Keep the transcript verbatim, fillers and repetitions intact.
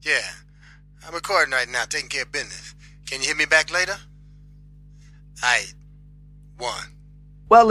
Yeah, I'm recording right now, taking care of business. Can you hit me back later? Aight, one.